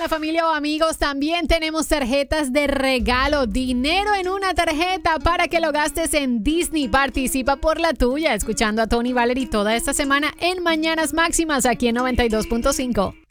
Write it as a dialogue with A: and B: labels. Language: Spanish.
A: la familia o amigos, también tenemos tarjetas de regalo, dinero en una tarjeta para que lo gastes en Disney. Participa por la tuya, escuchando a Tony Valery toda esta semana en Mañanas Máximas aquí en 92.5.